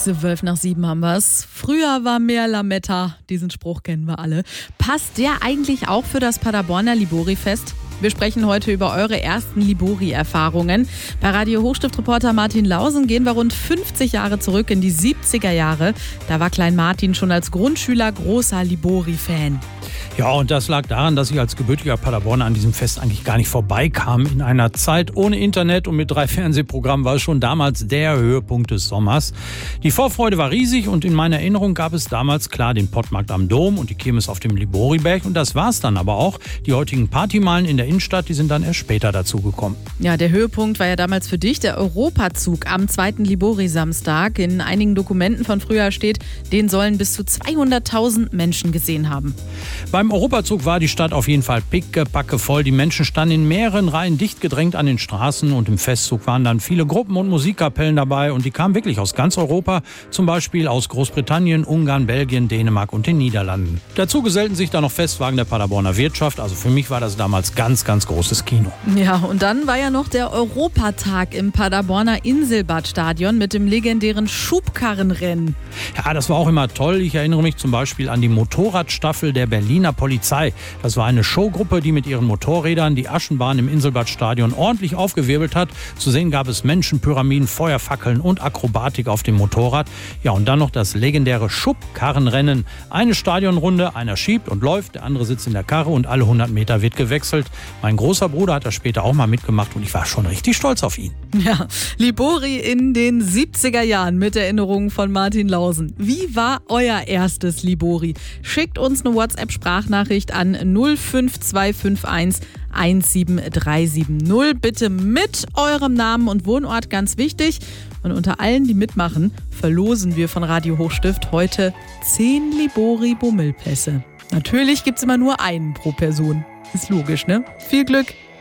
6:12 haben wir's. Früher war mehr Lametta. Diesen Spruch kennen wir alle. Passt der eigentlich auch für das Paderborner Libori-Fest? Wir sprechen heute über eure ersten Libori-Erfahrungen. Bei Radio Hochstift-Reporter Martin Lausen gehen wir rund 50 Jahre zurück in die 70er Jahre. Da war Klein Martin schon als Grundschüler großer Libori-Fan. Ja, und das lag daran, dass ich als gebürtiger Paderborner an diesem Fest eigentlich gar nicht vorbeikam. In einer Zeit ohne Internet und mit 3 Fernsehprogrammen war es schon damals der Höhepunkt des Sommers. Die Vorfreude war riesig und in meiner Erinnerung gab es damals klar den Pottmarkt am Dom und die Kirmes auf dem Liboriberg. Und das war's dann aber auch. Die heutigen Partymeilen in der Innenstadt, die sind dann erst später dazugekommen. Ja, der Höhepunkt war ja damals für dich der Europazug am 2. Libori-Samstag. In einigen Dokumenten von früher steht, den sollen bis zu 200.000 Menschen gesehen haben. Beim Europazug war die Stadt auf jeden Fall pickepacke voll. Die Menschen standen in mehreren Reihen dicht gedrängt an den Straßen und im Festzug waren dann viele Gruppen und Musikkapellen dabei und die kamen wirklich aus ganz Europa, zum Beispiel aus Großbritannien, Ungarn, Belgien, Dänemark und den Niederlanden. Dazu gesellten sich da noch Festwagen der Paderborner Wirtschaft, also für mich war das damals ganz, ganz großes Kino. Ja, und dann war ja noch der Europatag im Paderborner Inselbadstadion mit dem legendären Schubkarrenrennen. Ja, das war auch immer toll. Ich erinnere mich zum Beispiel an die Motorradstaffel der Berliner Polizei. Das war eine Showgruppe, die mit ihren Motorrädern die Aschenbahn im Inselbadstadion ordentlich aufgewirbelt hat. Zu sehen gab es Menschen, Pyramiden, Feuerfackeln und Akrobatik auf dem Motorrad. Ja, und dann noch das legendäre Schubkarrenrennen. Eine Stadionrunde, einer schiebt und läuft, der andere sitzt in der Karre und alle 100 Meter wird gewechselt. Mein großer Bruder hat das später auch mal mitgemacht und ich war schon richtig stolz auf ihn. Ja, Libori in den 70er Jahren mit Erinnerungen von Martin Lausen. Wie war euer erstes Libori? Schickt uns eine WhatsApp-Sprachnachricht an 05251 17370. Bitte mit eurem Namen und Wohnort, ganz wichtig. Und unter allen, die mitmachen, verlosen wir von Radio Hochstift heute 10 Libori-Bummelpässe. Natürlich gibt's immer nur einen pro Person. Ist logisch, ne? Viel Glück!